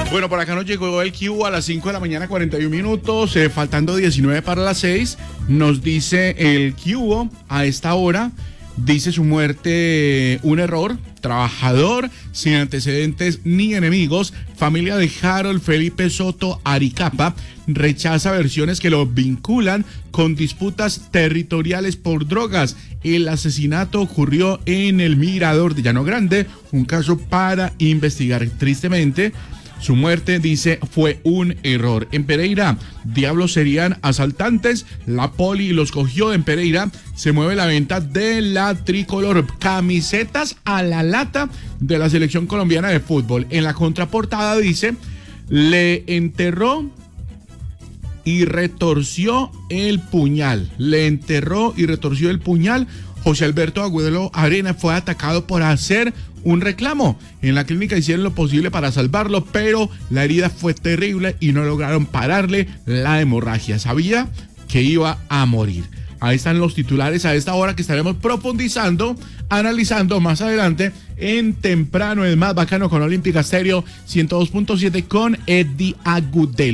Bueno, por acá nos llegó el Q a las 5 de la mañana, 41 minutos, faltando 19 para las 6. Nos dice el Q a esta hora, dice su muerte un error, trabajador, sin antecedentes ni enemigos, familia de Harold Felipe Soto Aricapa, rechaza versiones que lo vinculan con disputas territoriales por drogas. El asesinato ocurrió en el Mirador de Llano Grande, un caso para investigar. Tristemente, su muerte, dice, fue un error. En Pereira, diablos serían asaltantes. La poli los cogió. En Pereira se mueve la venta de la tricolor. Camisetas a la lata de la selección colombiana de fútbol. En la contraportada dice, le enterró y retorció el puñal. Le enterró y retorció el puñal. José Alberto Agudelo Arena fue atacado por hacer un reclamo. En la clínica hicieron lo posible para salvarlo, pero la herida fue terrible y no lograron pararle la hemorragia. Sabía que iba a morir. Ahí están los titulares a esta hora que estaremos profundizando, analizando más adelante en Temprano. Es más bacano con Olímpica Stereo 102.7 con Eddie Agudelo.